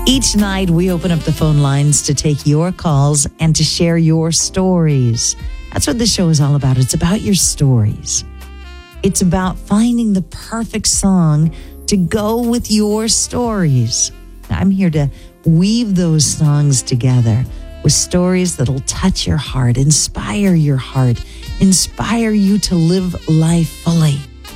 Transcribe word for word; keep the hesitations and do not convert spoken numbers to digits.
Each night, we open up the phone lines to take your calls and to share your stories. That's what this show is all about. It's about your stories. It's about finding the perfect song to go with your stories. I'm here to weave those songs together with stories that'll touch your heart, inspire your heart, inspire you to live life fully.